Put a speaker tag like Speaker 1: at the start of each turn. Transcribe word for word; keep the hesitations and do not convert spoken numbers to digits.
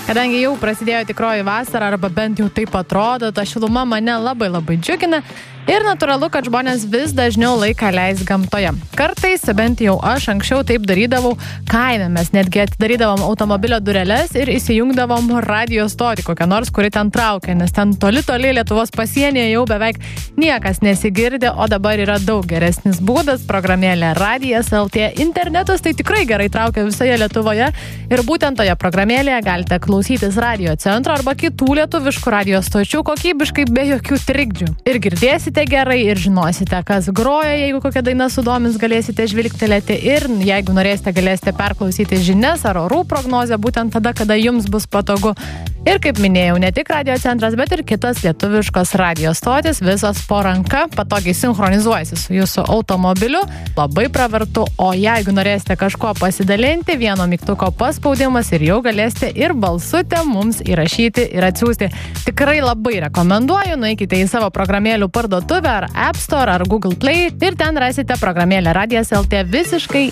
Speaker 1: Kadangi jau prasidėjo tikroji vasara, arba bent jau taip atrodo, ta šiluma mane labai labai džiugina. Ir natūralu, kad žmonės vis dažniau laiką leis gamtoje. Kartais, bent jau aš anksčiau taip darydavau kaime, mes netgi atidarydavom automobilio dureles ir įsijungdavom radio stotį, kokią nors, kuri ten traukia, nes ten toli toli Lietuvos pasienyje jau beveik niekas nesigirdi, o dabar yra daug geresnis būdas, programėlė Radijas L T, internetas tai tikrai gerai traukia visoje Lietuvoje ir būtent toje programėlėje galite klausytis radio centro arba kitų lietuviškų radio stočių kokybiškai be jokių trikdžių. Ir girdėsite gerai ir žinosite, kas groja, jeigu kokia daina sudomins, galėsite žvilgtelėti ir jeigu norėsite, galėsite perklausyti žinias ar orų prognozę būtent tada, kada jums bus patogu. Ir kaip minėjau, ne tik radio centras, bet ir kitos lietuviškos radio stotis, visos po ranka, patogiai sinchronizuojasi su jūsų automobiliu, labai pravartu, o jeigu norėsite kažko pasidalinti, vieno mygtuko paspaudimas ir jau galėsite ir balsutę mums įrašyti ir atsiųsti. Tikrai labai rekomenduoju, nueikite į savo programėlių parduotuvę ar App Store ar Google Play ir ten rasite programėlę Radijas L T visiškai